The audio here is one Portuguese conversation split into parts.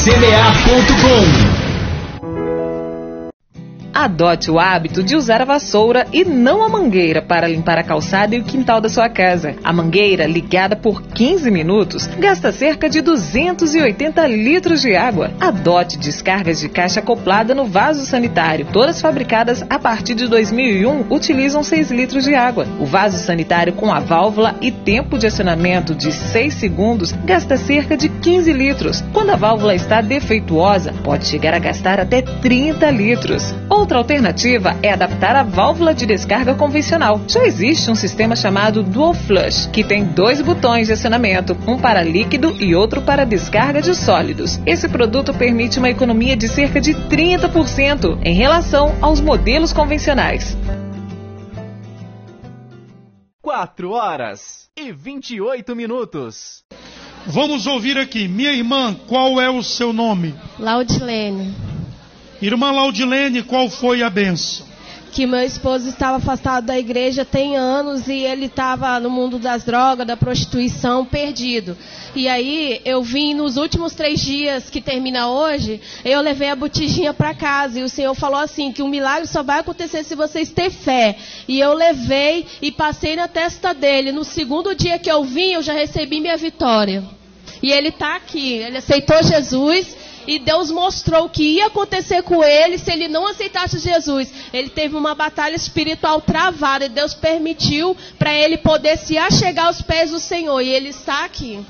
cba.com. Adote o hábito de usar a vassoura e não a mangueira para limpar a calçada e o quintal da sua casa. A mangueira, ligada por 15 minutos, gasta cerca de 280 litros de água. Adote descargas de caixa acoplada no vaso sanitário. Todas fabricadas a partir de 2001 utilizam 6 litros de água. O vaso sanitário com a válvula e tempo de acionamento de 6 segundos gasta cerca de 15 litros. Quando a válvula está defeituosa, pode chegar a gastar até 30 litros. Outra alternativa é adaptar a válvula de descarga convencional. Já existe um sistema chamado Dual Flush, que tem 2 botões de acionamento, um para líquido e outro para descarga de sólidos. Esse produto permite uma economia de cerca de 30% em relação aos modelos convencionais. 4h28. Vamos ouvir aqui. Minha irmã, qual é o seu nome? Laudilene. Irmã Laudilene, qual foi a bênção? Que meu esposo estava afastado da igreja tem anos e ele estava no mundo das drogas, da prostituição, perdido. E aí eu vim nos últimos 3 dias, que termina hoje, eu levei a botijinha para casa. E o Senhor falou assim, que um milagre só vai acontecer se vocês terem fé. E eu levei e passei na testa dele. No segundo dia que eu vim, eu já recebi minha vitória. E ele está aqui, ele aceitou Jesus. E Deus mostrou o que ia acontecer com ele se ele não aceitasse Jesus. Ele teve uma batalha espiritual travada e Deus permitiu para ele poder se achegar aos pés do Senhor. E ele está aqui.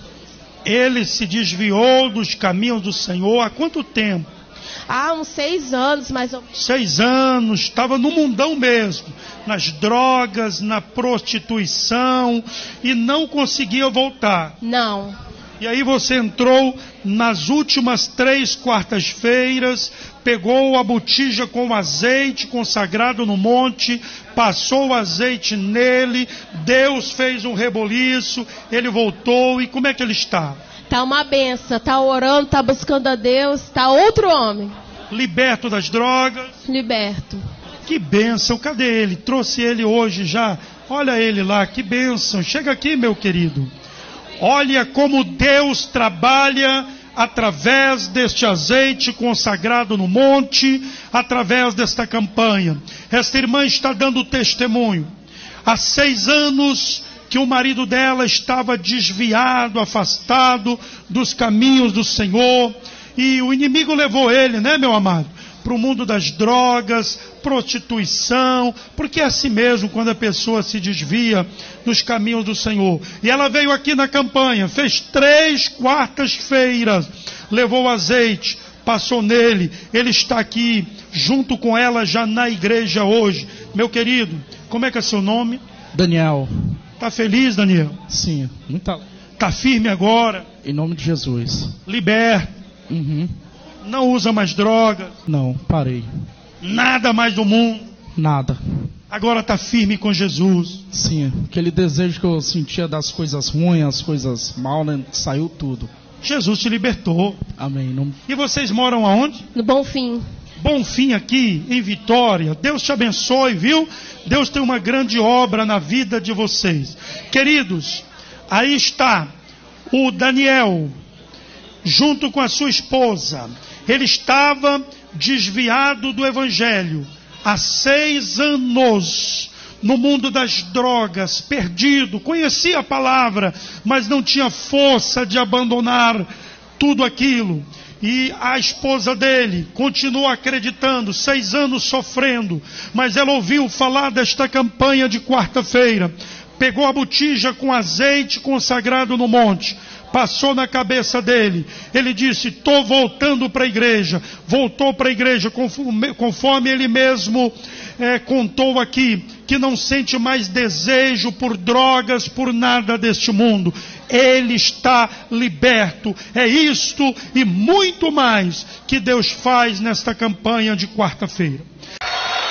Ele se desviou dos caminhos do Senhor há quanto tempo? Há uns 6 anos, mais ou menos. 6 anos, estava no mundão mesmo, nas drogas, na prostituição, e não conseguia voltar. Não. E aí você entrou nas últimas 3 quartas-feiras, pegou a botija com azeite consagrado no monte, passou o azeite nele, Deus fez um reboliço, ele voltou, e como é que ele está? Está uma benção, está orando, está buscando a Deus, está outro homem. Liberto das drogas? Liberto. Que bênção, cadê ele? Trouxe ele hoje já, olha ele lá, que bênção, chega aqui meu querido. Olha como Deus trabalha através deste azeite consagrado no monte, através desta campanha. Esta irmã está dando testemunho. Há 6 anos que o marido dela estava desviado, afastado dos caminhos do Senhor. E o inimigo levou ele, né, meu amado, para o mundo das drogas, prostituição, porque é assim mesmo quando a pessoa se desvia dos caminhos do Senhor. E ela veio aqui na campanha, fez 3 quartas-feiras, levou azeite, passou nele, ele está aqui junto com ela já na igreja hoje. Meu querido, como é que é seu nome? Daniel. Está feliz, Daniel? Sim, muito. Está firme agora? Em nome de Jesus. Liberto. Uhum. Não usa mais drogas? Não, parei. Nada mais do mundo? Nada. Agora está firme com Jesus? Sim, aquele desejo que eu sentia das coisas ruins, as coisas mal, né, saiu tudo. Jesus te libertou. Amém. Não... E vocês moram aonde? No Bonfim. Bonfim aqui, em Vitória. Deus te abençoe, viu? Deus tem uma grande obra na vida de vocês. Queridos, aí está o Daniel, junto com a sua esposa. Ele estava desviado do Evangelho há 6 anos, no mundo das drogas, perdido, conhecia a palavra, mas não tinha força de abandonar tudo aquilo. E a esposa dele continuou acreditando, 6 anos sofrendo, mas ela ouviu falar desta campanha de quarta-feira, pegou a botija com azeite consagrado no monte, passou na cabeça dele, ele disse, estou voltando para a igreja. Voltou para a igreja, conforme ele mesmo contou aqui, que não sente mais desejo por drogas, por nada deste mundo. Ele está liberto. É isto e muito mais que Deus faz nesta campanha de quarta-feira.